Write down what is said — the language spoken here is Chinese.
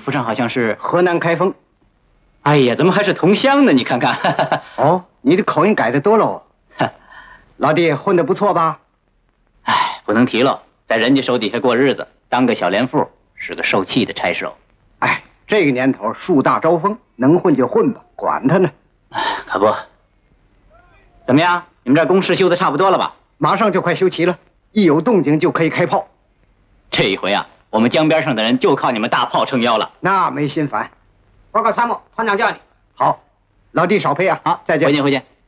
府上好像是河南开封。 哎呀，怎么还是同乡呢？你看看。 哦，你的口音改得多喽。老弟混得不错吧？ 哎，不能提了，在人家手底下过日子，当个小连副，是个受气的差事哦。 哎，这个年头树大招风，能混就混吧，管他呢。 可不。怎么样？你们这工事修的差不多了吧？ 马上就快修齐了，一有动静就可以开炮。 这一回啊，我们江边上的人就靠你们大炮撑腰了。 那没心烦。 报告参谋，团长叫你。 好，老弟少陪啊。 好， 再见。 回见。